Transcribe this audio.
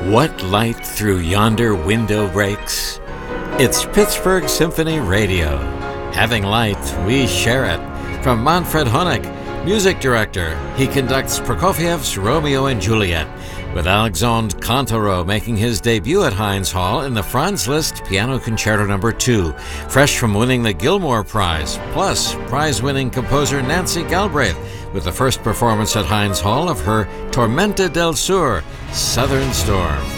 What light through yonder window breaks? It's Pittsburgh Symphony Radio. Having light, we share it. From Manfred Honeck, music director, he conducts Prokofiev's Romeo and Juliet, with Alexandre Cantereau making his debut at Heinz Hall in the Franz Liszt Piano Concerto No. 2, fresh from winning the Gilmore Prize, plus prize-winning composer Nancy Galbraith with the first performance at Heinz Hall of her Tormenta del Sur, Southern Storm.